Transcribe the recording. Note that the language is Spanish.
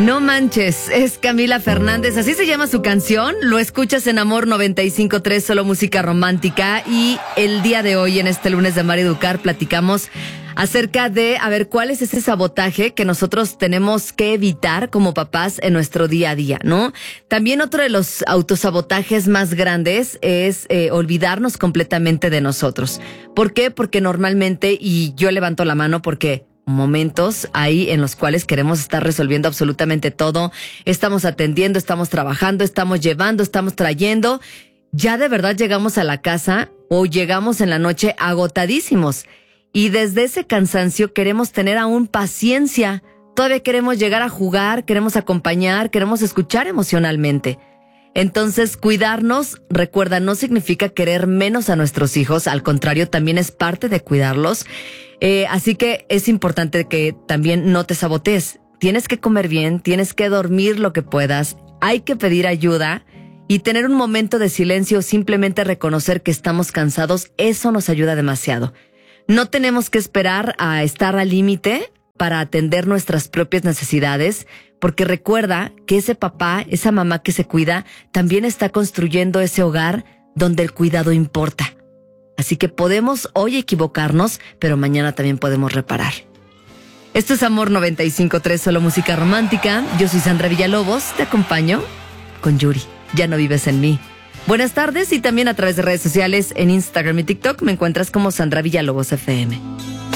No manches, es Camila Fernández, así se llama su canción. Lo escuchas en Amor 95.3, solo música romántica. Y el día de hoy, en este lunes de Amar y Educar, platicamos acerca de, cuál es ese sabotaje que nosotros tenemos que evitar como papás en nuestro día a día, ¿no? También otro de los autosabotajes más grandes es olvidarnos completamente de nosotros. ¿Por qué? Porque normalmente, y yo levanto la mano porque momentos ahí en los cuales queremos estar resolviendo absolutamente todo, estamos atendiendo, estamos trabajando, estamos llevando, estamos trayendo, ya de verdad llegamos a la casa o llegamos en la noche agotadísimos y desde ese cansancio queremos tener aún paciencia, todavía queremos llegar a jugar, queremos acompañar, queremos escuchar emocionalmente. Entonces, cuidarnos, recuerda, no significa querer menos a nuestros hijos, al contrario, también es parte de cuidarlos. Así que es importante que también no te sabotees. Tienes que comer bien, tienes que dormir lo que puedas, hay que pedir ayuda y tener un momento de silencio o simplemente reconocer que estamos cansados, eso nos ayuda demasiado. No tenemos que esperar a estar al límite para atender nuestras propias necesidades, porque recuerda que ese papá, esa mamá que se cuida, también está construyendo ese hogar donde el cuidado importa. Así que podemos hoy equivocarnos, pero mañana también podemos reparar. Esto es Amor 95.3, solo música romántica. Yo soy Sandra Villalobos, te acompaño con Yuri. Ya no vives en mí. Buenas tardes y también a través de redes sociales en Instagram y TikTok me encuentras como Sandra Villalobos FM.